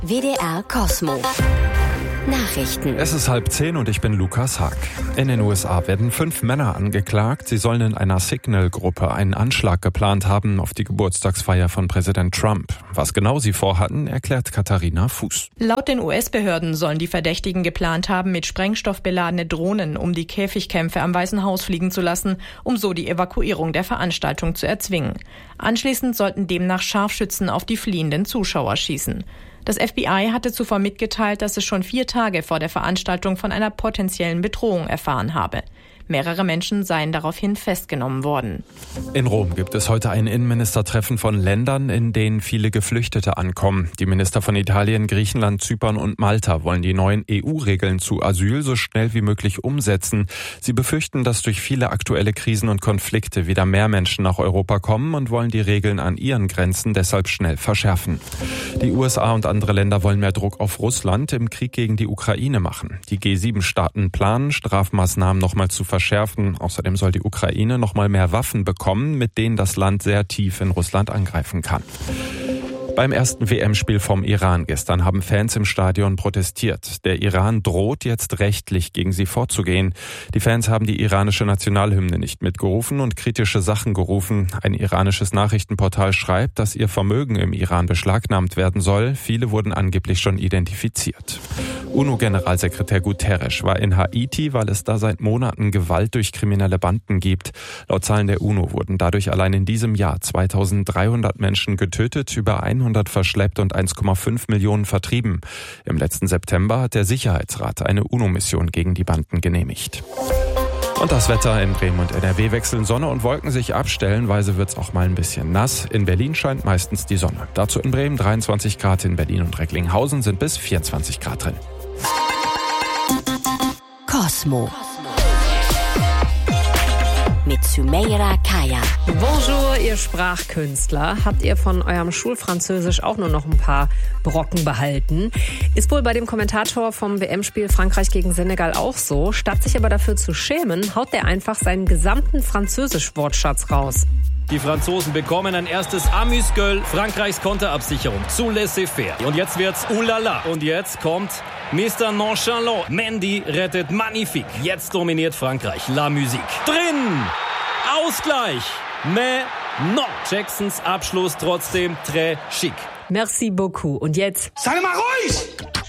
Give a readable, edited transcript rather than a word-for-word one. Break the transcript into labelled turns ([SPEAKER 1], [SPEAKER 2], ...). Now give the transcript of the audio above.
[SPEAKER 1] WDR Cosmo. Nachrichten.
[SPEAKER 2] Es ist 9:30 und ich bin Lukas Haag. In den USA werden 5 Männer angeklagt. Sie sollen in einer Signal-Gruppe einen Anschlag geplant haben auf die Geburtstagsfeier von Präsident Trump. Was genau sie vorhatten, erklärt Katharina Fuß.
[SPEAKER 3] Laut den US-Behörden sollen die Verdächtigen geplant haben, mit Sprengstoff beladene Drohnen um die Käfigkämpfe am Weißen Haus fliegen zu lassen, um so die Evakuierung der Veranstaltung zu erzwingen. Anschließend sollten demnach Scharfschützen auf die fliehenden Zuschauer schießen. Das FBI hatte zuvor mitgeteilt, dass es schon 4 Tage vor der Veranstaltung von einer potenziellen Bedrohung erfahren habe. Mehrere Menschen seien daraufhin festgenommen worden.
[SPEAKER 2] In Rom gibt es heute ein Innenministertreffen von Ländern, in denen viele Geflüchtete ankommen. Die Minister von Italien, Griechenland, Zypern und Malta wollen die neuen EU-Regeln zu Asyl so schnell wie möglich umsetzen. Sie befürchten, dass durch viele aktuelle Krisen und Konflikte wieder mehr Menschen nach Europa kommen und wollen die Regeln an ihren Grenzen deshalb schnell verschärfen. Die USA und andere Länder wollen mehr Druck auf Russland im Krieg gegen die Ukraine machen. Die G7-Staaten planen, Strafmaßnahmen nochmal zu verschärfen. Außerdem soll die Ukraine noch mal mehr Waffen bekommen, mit denen das Land sehr tief in Russland angreifen kann. Beim ersten WM-Spiel vom Iran gestern haben Fans im Stadion protestiert. Der Iran droht jetzt rechtlich gegen sie vorzugehen. Die Fans haben die iranische Nationalhymne nicht mitgerufen und kritische Sachen gerufen. Ein iranisches Nachrichtenportal schreibt, dass ihr Vermögen im Iran beschlagnahmt werden soll. Viele wurden angeblich schon identifiziert. UNO-Generalsekretär Guterres war in Haiti, weil es da seit Monaten Gewalt durch kriminelle Banden gibt. Laut Zahlen der UNO wurden dadurch allein in diesem Jahr 2300 Menschen getötet, über 100 verschleppt und 1,5 Millionen vertrieben. Im letzten September hat der Sicherheitsrat eine UNO-Mission gegen die Banden genehmigt. Und das Wetter: in Bremen und NRW wechseln Sonne und Wolken sich ab. Stellenweise wird's auch mal ein bisschen nass. In Berlin scheint meistens die Sonne. Dazu in Bremen 23 Grad, in Berlin und Recklinghausen sind bis 24 Grad drin.
[SPEAKER 1] Cosmo. Mit Sümeyra Kaya.
[SPEAKER 4] Bonjour, ihr Sprachkünstler. Habt ihr von eurem Schulfranzösisch auch nur noch ein paar Brocken behalten? Ist wohl bei dem Kommentator vom WM-Spiel Frankreich gegen Senegal auch so. Statt sich aber dafür zu schämen, haut der einfach seinen gesamten Französisch-Wortschatz raus.
[SPEAKER 5] Die Franzosen bekommen ein erstes Amüsgöl. Frankreichs Konterabsicherung zu laissez-faire. Und jetzt wird's oulala. Und jetzt kommt Mr. Nonchalant. Mendy rettet magnifique. Jetzt dominiert Frankreich. La Musique. Drin! Ausgleich! Mais non! Jacksons Abschluss trotzdem très chic.
[SPEAKER 4] Merci beaucoup. Und jetzt...
[SPEAKER 6] Sei mal ruhig!